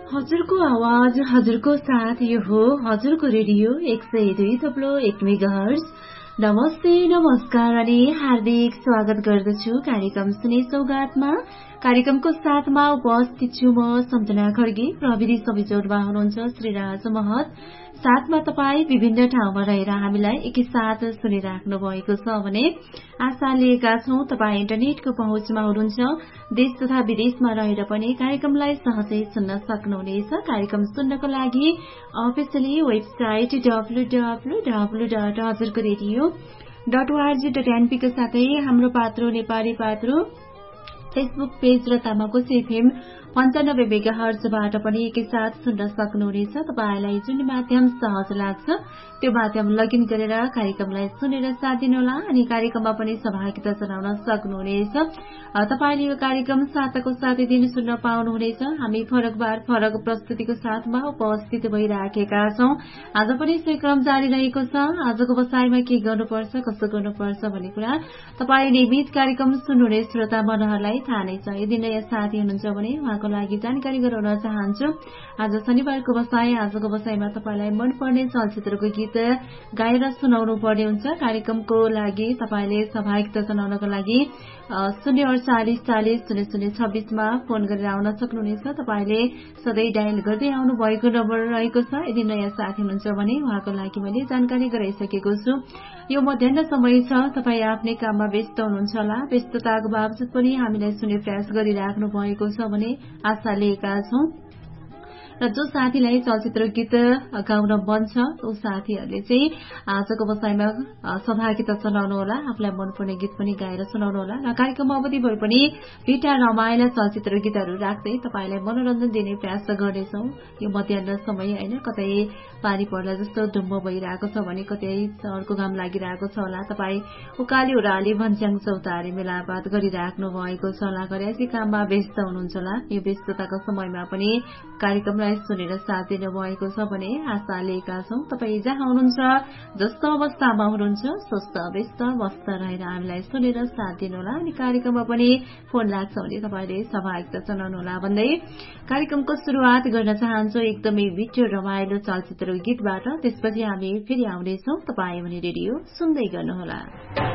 हजुरको आवाज हजुरको साथ यो हो हजुरको रेडियो 102.1 मेगाहर्ज। नमस्ते नमस्कार अनि हार्दिक स्वागत गर्दछु कार्यक्रम सुने सौगातमा। कार्यक्रमको साथमा उपस्थित छु म सम्झना खड्गे। प्रविधि समिजोडमा हुनुहुन्छ श्रीराज महत। साथमा तपाईँ विभिन्न ठाउँमा रहेर हामीलाई एकैसाथ सुनिराख्नु भएको छ भने आशा लिएका छौं तपाईँ इन्टरनेटको पहुँचमा हुनुहुन्छ। देश तथा विदेशमा रहेर पनि कार्यक्रमलाई सहजै सुन्न सक्नुहुनेछ। कार्यक्रम सुन्नको लागि अफिसियली वेबसाइट www.hazurkoradio.org.np को साथै हाम्रो पात्रो नेपाली पात्रो फेसबुक पेज र तामाकोस एफएम 95 मेगाहर्जबाट पनि एकैसाथ सुन्न सक्नुहुनेछ। तपाईलाई जुन माध्यम सहज लाग्छ त्यो माध्यम लगइन गरेर कार्यक्रमलाई सुनेर साथ दिनुहोला अनि कार्यक्रममा पनि सहभागिता जनाउन सक्नुहुनेछ। तपाईले यो कार्यक्रम साताको साथै दिन सुन्न पाउनुहुनेछ। हामी फरकबार फरक प्रस्तुतिको साथमा उपस्थित भइराखेका छौं। आज पनि सही क्रम जारी रहेको छ। आजको बसाइमा के गर्नुपर्छ कसो गर्नुपर्छ भन्ने कुरा तपाईँ नियमित कार्यक्रम सुन्नुहुने श्रोता मनहरूलाई थाहा नै छ। यदि नयाँ साथी हुनुहुन्छ भने उहाँको लागि जानकारी गराउन चाहन्छु। आज शनिबारको बसाई। आजको बसाईमा तपाईलाई मनपर्ने चलचित्रको गीत गाएर सुनाउनु पर्ने हुन्छ। कार्यक्रमको लागि तपाईले सहभागिता जनाउनको लागि 048400026 मा फोन गरेर आउन सक्नुहुनेछ। तपाईले सधैँ डायल गर्दै आउनु भएको नम्बर रहेको छ। यदि नयाँ साथी हुनुहुन्छ भने उहाँको लागि मैले जानकारी गराइसकेको छु। यो मध्याह्न समय छ। तपाईँ आफ्नै काममा व्यस्त हुनुहुन्छ होला। व्यस्तताको बावजुद पनि हामीलाई सुन्ने प्रयास गरिराख्नु भएको छ भने आशा लिएका छौं। र जो साथीलाई चलचित्र गीत गाउन मन छ ऊ साथीहरूले चाहिँ आजको बसाईमा सहभागिता जनाउनु होला। आफूलाई मनपर्ने गीत पनि गाएर सुनाउनु होला। र कार्यक्रम अवधिभर पनि पिटा रमाइला चलचित्र गीतहरू राख्दै तपाईलाई मनोरञ्जन दिने प्रयास गर्नेछौं। यो मध्याह्न समय हैन, कतै पानी पर्ला जस्तो डुम्ब भइरहेको छ भने कतै अर्को घाम लागिरहेको छ होला। तपाईँ उकाली ओह्राली भन्स्याङ चौतारी मेलापात गरिराख्नु भएको छ होला। घरेसी काममा व्यस्त हुनुहुन्छ होला। यो व्यस्तताको समयमा पनि कार्यक्रमलाई सुनेर साथ दिनु भएको छ भने आशा लिएका छौं। तपाईँ जहाँ हुनुहुन्छ जस्तो अवस्थामा हुनुहुन्छ स्वस्थ व्यस्त मस्त रहेर हामीलाई सुनेर साथ दिनुहोला। अनि कार्यक्रममा पनि फोन लाग्छ भने तपाईँले सहभागिता जनाउनु होला भन्दै कार्यक्रमको शुरूआत गर्न चाहन्छु एकदमै मिठो रमाइलो चलचित्र गीतबाट। त्यसपछि हामी फेरि आउनेछौं। तपाईँ भने रेडियो सुन्दै गर्नुहोला।